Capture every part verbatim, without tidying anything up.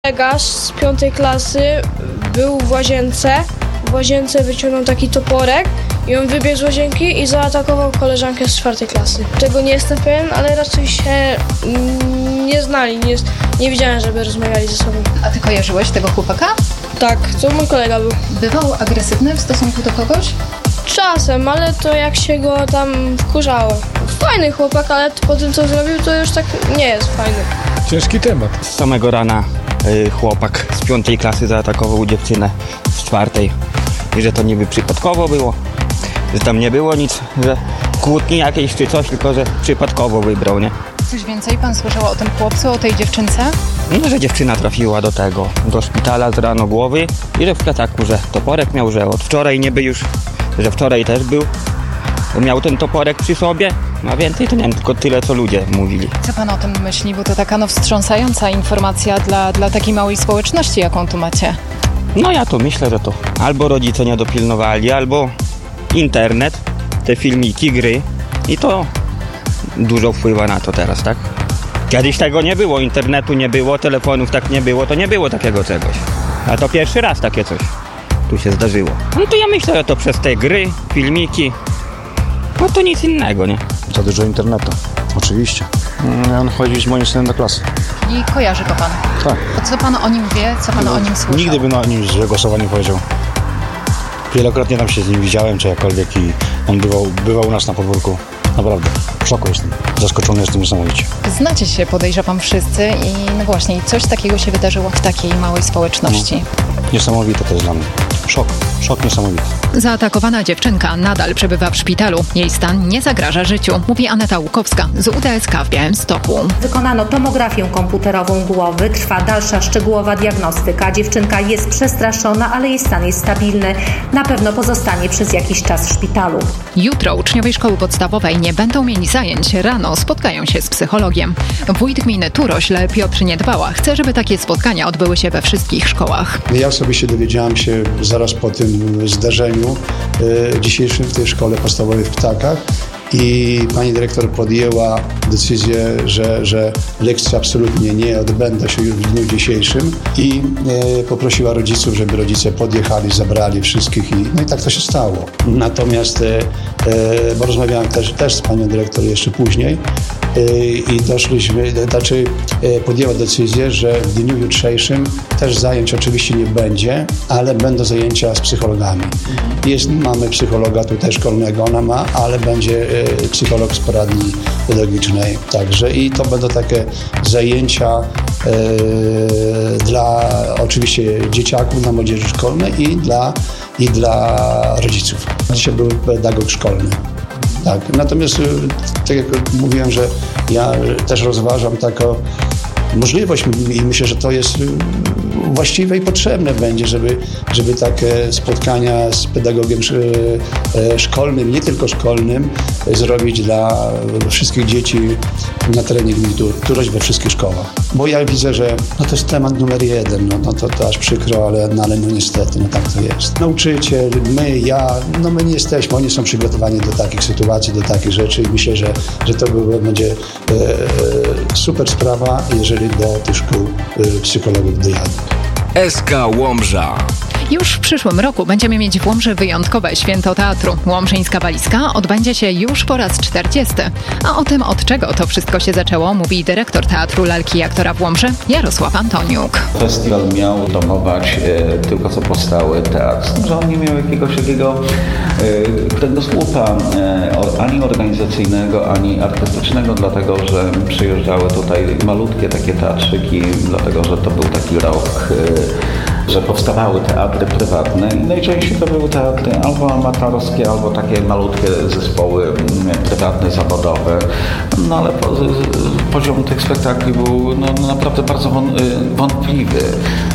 Kolega z piątej klasy był w łazience, w łazience wyciągnął taki toporek i on wybiegł z łazienki i zaatakował koleżankę z czwartej klasy. Tego nie jestem pewien, ale raczej się nie znali, nie, nie widziałem, żeby rozmawiali ze sobą. A ty kojarzyłeś tego chłopaka? Tak, to mój kolega był. Bywał agresywny w stosunku do kogoś? Czasem, ale to jak się go tam wkurzało. Fajny chłopak, ale po tym co zrobił, to już tak nie jest fajny. Ciężki temat. Z samego rana y, chłopak z piątej klasy zaatakował dziewczynę z czwartej i że to niby przypadkowo było, że tam nie było nic, że kłótni jakieś czy coś, tylko że przypadkowo wybrał, nie? Coś więcej pan słyszał o tym chłopcu, o tej dziewczynce? No, że dziewczyna trafiła do tego, do szpitala z rano głowy i że w plecaku, że toporek miał, że od wczoraj niby już, że wczoraj też był, miał ten toporek przy sobie, a więcej to nie wiem, tylko tyle co ludzie mówili. Co pan o tym myśli, bo to taka no wstrząsająca informacja dla, dla takiej małej społeczności, jaką tu macie. No ja to myślę, że to albo rodzice nie dopilnowali, albo internet, te filmiki, gry i to dużo wpływa na to teraz, tak? Kiedyś tego nie było, internetu nie było, telefonów tak nie było, to nie było takiego czegoś. A to pierwszy raz takie coś tu się zdarzyło. No to ja myślę, że to przez te gry, filmiki, no to nic innego, nie? Za dużo internetu, oczywiście. On chodzi z moim synem do klasy. I kojarzy go pan? Tak. A co pan o nim wie, co pan no, o nim słyszał? Nigdy bym o nim złego słowa nie powiedział. Wielokrotnie tam się z nim widziałem, czy jakkolwiek i on bywał, bywał u nas na podwórku. Naprawdę, w szoku jestem. Zaskoczony jestem niesamowicie. Znacie się, podejrzewam wszyscy i no właśnie, coś takiego się wydarzyło w takiej małej społeczności. No, niesamowite to jest dla mnie. Szok, szok niesamowity. Zaatakowana dziewczynka nadal przebywa w szpitalu. Jej stan nie zagraża życiu, mówi Aneta Łukowska z U D S K w Białymstoku. Wykonano tomografię komputerową głowy, trwa dalsza szczegółowa diagnostyka. Dziewczynka jest przestraszona, ale jej stan jest stabilny. Na pewno pozostanie przez jakiś czas w szpitalu. Jutro uczniowie szkoły podstawowej nie będą mieli zajęć. Rano spotkają się z psychologiem. Wójt gminy Turośl Piotr Niedbała chce, żeby takie spotkania odbyły się we wszystkich szkołach. Ja osobiście dowiedziałam się zaraz po tym zdarzeniu e, dzisiejszym w tej szkole podstawowej w Ptakach i pani dyrektor podjęła decyzję, że, że lekcje absolutnie nie odbędą się już w dniu dzisiejszym i e, poprosiła rodziców, żeby rodzice podjechali, zabrali wszystkich i no i tak to się stało. Natomiast, e, e, bo rozmawiałem też, też z panią dyrektor jeszcze później e, i doszliśmy, znaczy e, podjęła decyzję, że w dniu jutrzejszym też zajęć oczywiście nie będzie, ale będą zajęcia z psychologami. Jest, mamy psychologa tutaj szkolnego, ona ma, ale będzie e, psycholog z poradni pedagogicznej także i to będą takie zajęcia e, dla oczywiście dzieciaków na młodzieży szkolnej i dla, i dla rodziców. Dzisiaj był pedagog szkolny. Tak. Natomiast tak jak mówiłem, że ja też rozważam taką możliwość i myślę, że to jest właściwe i potrzebne będzie, żeby, żeby takie spotkania z pedagogiem szkolnym, nie tylko szkolnym, zrobić dla wszystkich dzieci na terenie gminy Turośl we wszystkich szkołach. Bo ja widzę, że no to jest temat numer jeden, no, no to, to aż przykro, ale, no, ale no niestety, no tak to jest. Nauczyciel, my, ja, no my nie jesteśmy, oni są przygotowani do takich sytuacji, do takich rzeczy i myślę, że, że to będzie e, super sprawa, jeżeli do tych szkół e, psychologów dojadą. S K Łomża. Już w przyszłym roku będziemy mieć w Łomży wyjątkowe święto teatru. Łomżyńska Walizka odbędzie się już po raz czterdziesty. A o tym, od czego to wszystko się zaczęło, mówi dyrektor Teatru Lalki i Aktora w Łomży, Jarosław Antoniuk. Festiwal miał domować e, tylko co powstały teatr, z tym, że on nie miał jakiegoś takiego e, kręgosłupa e, ani organizacyjnego, ani artystycznego, dlatego że przyjeżdżały tutaj malutkie takie teatrzyki, dlatego że to był taki rok, e, że powstawały teatry prywatne i najczęściej to były teatry albo amatorskie, albo takie malutkie zespoły prywatne, zawodowe. No ale poziom tych spektakli był no, naprawdę bardzo wątpliwy.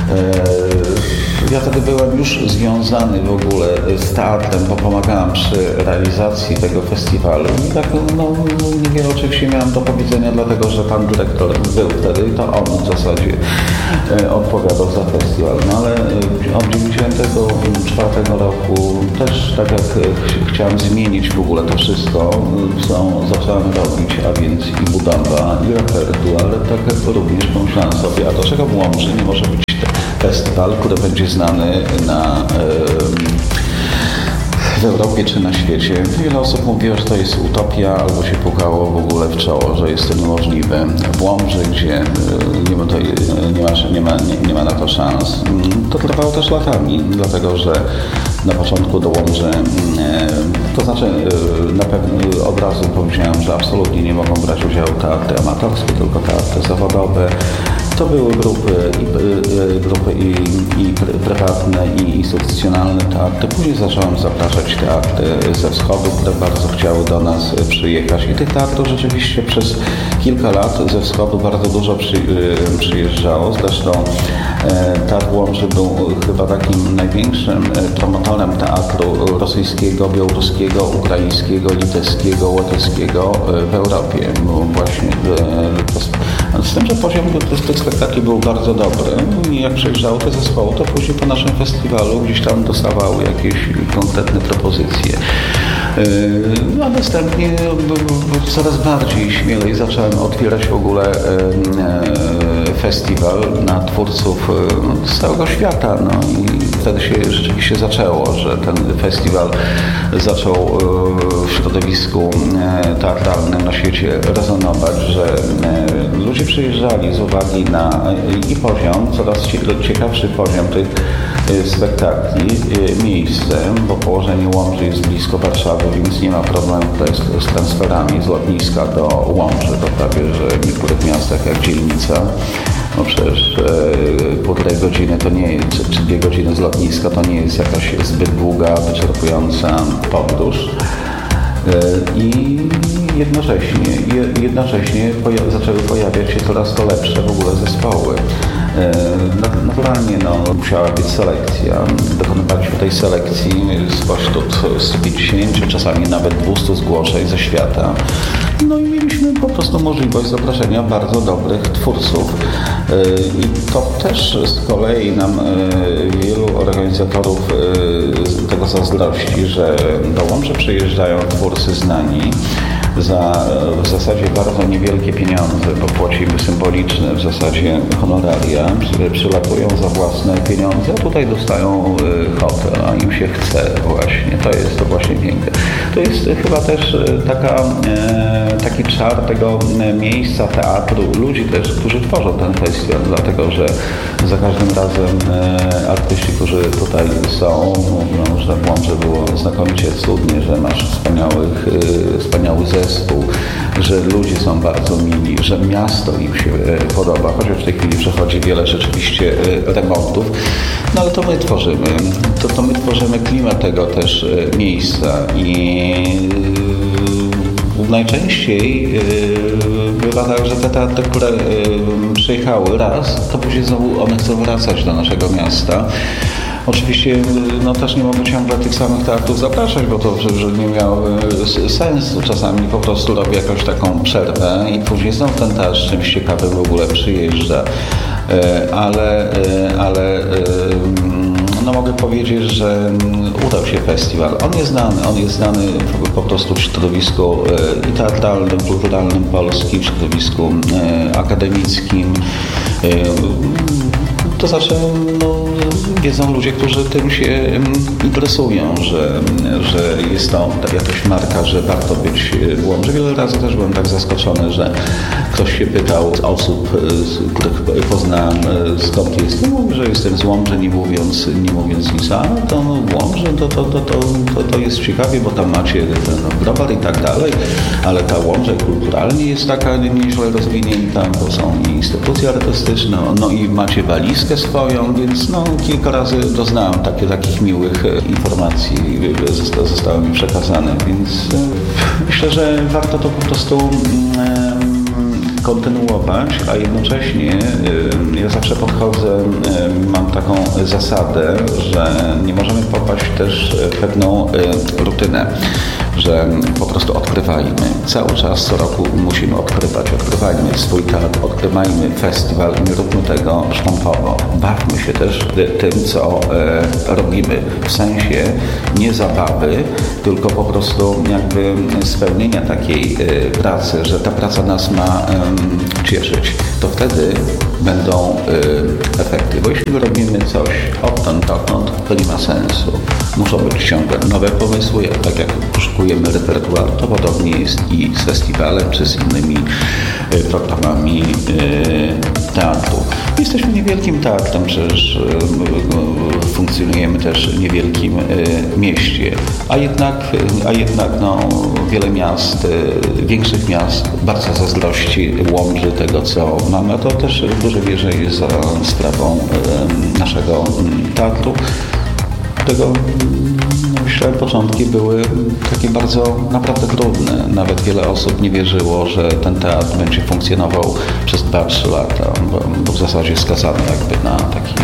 Ja wtedy byłem już związany w ogóle z teatrem, bo pomagałem przy realizacji tego festiwalu. I tak no, niewiele oczywiście miałem do powiedzenia, dlatego że pan dyrektor był wtedy i to on w zasadzie odpowiadał za festiwal. No ale od dziewięćdziesiątego czwartego roku też tak jak chciałem zmienić w ogóle to wszystko, co zacząłem robić, a więc i budowa, i repertuar, ale tak również pomyślałem sobie, a dlaczego w Łomży nie może być festiwal, który będzie znany na, w Europie czy na świecie. Wiele osób mówiło, że to jest utopia, albo się pukało w ogóle w czoło, że jest to niemożliwe. W Łomży, gdzie nie ma, to, nie ma, nie ma, nie, nie ma na to szans. To trwało też latami, dlatego że na początku do Łomży, to znaczy na pewno od razu powiedziałem, że absolutnie nie mogą brać udziału teatry amatorskie, tylko teatry zawodowe. To były grupy i, grupy i, i prywatne, i instytucjonalne teatry. Później zacząłem zapraszać teatry ze wschodu, które bardzo chciały do nas przyjechać. I tych teatrów rzeczywiście przez kilka lat ze wschodu bardzo dużo przy, przyjeżdżało. Zresztą Teatr Łomży był chyba takim największym promotorem teatru rosyjskiego, białoruskiego, ukraińskiego, litewskiego, łotewskiego w Europie. Bo właśnie z tym, że poziom tych spektakli był bardzo dobry i jak przyjeżdżały te zespoły, to później po naszym festiwalu gdzieś tam dostawały jakieś konkretne propozycje. No a następnie coraz bardziej śmielej zacząłem otwierać w ogóle festiwal na twórców z całego świata. No i wtedy się rzeczywiście zaczęło, że ten festiwal zaczął w środowisku teatralnym na świecie rezonować, że ludzie przyjeżdżali z uwagi na i poziom, coraz ciekawszy poziom tych spektakli, miejscem, bo położenie Łomży jest blisko Warszawy, więc nie ma problemu z transferami z lotniska do Łomży, to prawie, że w niektórych miastach jak Dzielnica, no przecież e, półtorej godziny to nie jest, czy, czy dwie godziny z lotniska to nie jest jakaś zbyt długa, wyczerpująca podróż. I jednocześnie, jednocześnie poja- zaczęły pojawiać się coraz to lepsze w ogóle zespoły. Naturalnie no, musiała być selekcja. Dokonywaliśmy tej selekcji spośród stu pięćdziesięciu, czasami nawet dwustu zgłoszeń ze świata. No i mieliśmy po prostu możliwość zaproszenia bardzo dobrych twórców. I to też z kolei nam wielu organizatorów tego zazdrości, że do Łomży przyjeżdżają twórcy znani za w zasadzie bardzo niewielkie pieniądze, bo płacimy symboliczne w zasadzie honoraria, przylatują za własne pieniądze, a tutaj dostają hotel, a im się chce właśnie. To jest to właśnie piękne. To jest chyba też taka, taki czar tego miejsca, teatru, ludzi też, którzy tworzą ten festiwal, dlatego że za każdym razem artyści, którzy tutaj są, mówią, że w Łomży było znakomicie cudnie, że masz wspaniałych, wspaniały zespół, że ludzie są bardzo mili, że miasto im się podoba, chociaż w tej chwili przechodzi wiele rzeczywiście remontów, no ale to my tworzymy, to, to my tworzymy klimat tego też miejsca i najczęściej bywa tak, że te teatry, które przyjechały raz, to później znowu one chcą wracać do naszego miasta. Oczywiście no, też nie mogę ciągle tych samych teatrów zapraszać, bo to że, że nie miało sensu. Czasami po prostu robię jakąś taką przerwę i później znowu ten teatr z czymś ciekawym w ogóle przyjeżdża. Ale, ale no mogę powiedzieć, że udał się festiwal. On jest znany, on jest znany po prostu w środowisku i teatralnym, kulturalnym polskim, w środowisku akademickim. To znaczy, no, wiedzą ludzie, którzy tym się interesują, że, że jest to jakaś marka, że warto być w Łomży. Wiele razy też byłem tak zaskoczony, że ktoś się pytał z osób, z których poznałem, skąd jestem. Mówię, że jestem z Łomży, nie mówiąc, nie mówiąc nic, a to no, w Łomży to, to, to, to, to, to jest ciekawie, bo tam macie ten browar i tak dalej, ale ta Łomża kulturalnie jest taka nieźle rozwinięta, bo są instytucje artystyczne, no i macie walizkę swoją, więc no, kilka razy doznałem takie, takich miłych informacji, zostały mi przekazane, więc myślę, że warto to po prostu kontynuować, a jednocześnie ja zawsze podchodzę, mam taką zasadę, że nie możemy popaść też w pewną rutynę, że po prostu odkrywajmy. Cały czas, co roku musimy odkrywać. Odkrywajmy swój teatr, odkrywajmy festiwal, nie róbmy tego sztampowo. Bawmy się też tym, co e, robimy. W sensie nie zabawy, tylko po prostu jakby spełnienia takiej e, pracy, że ta praca nas ma e, cieszyć. To wtedy będą e, efekty. Bo jeśli robimy coś odtąd, dotąd, to nie ma sensu. Muszą być ciągle nowe pomysły, tak jak poszukujemy repertuar, to podobnie jest i z festiwalem, czy z innymi e, programami e, teatru. Jesteśmy niewielkim teatrem, przecież e, funkcjonujemy też w niewielkim e, mieście, a jednak, a jednak no, wiele miast, e, większych miast bardzo zazdrości Łomży tego, co mamy, a to też w dużej mierze jest za sprawą e, naszego teatru. Tego myślę, początki były takie bardzo naprawdę trudne. Nawet wiele osób nie wierzyło, że ten teatr będzie funkcjonował przez dwa trzy lata, bo, bo w zasadzie skazany jakby na taki